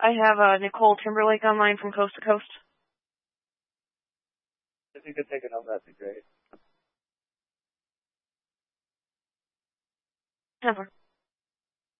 I have Nicole Timberlake online from Coast to Coast. If you could take it home, that'd be great. Never.